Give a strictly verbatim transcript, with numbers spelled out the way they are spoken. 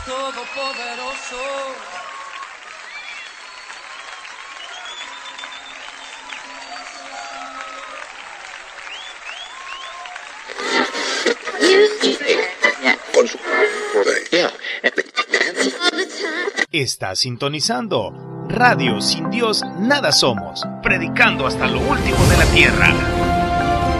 todopoderoso. Está sintonizando Radio Sin Dios Nada Somos, predicando hasta lo último de la tierra.